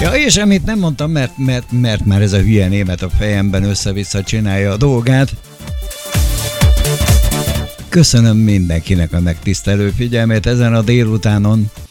Ja, és semmit nem mondtam, mert már ez a hülye német a fejemben össze-vissza csinálja a dolgát. Köszönöm mindenkinek a megtisztelő figyelmét ezen a délutánon.